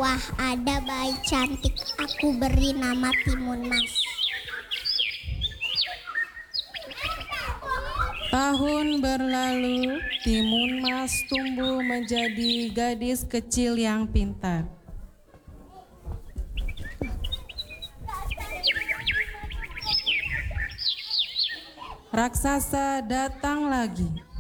Wah, ada bayi cantik, aku beri nama Timun Mas. Tahun berlalu, Timun Mas tumbuh menjadi gadis kecil yang pintar. Raksasa datang lagi.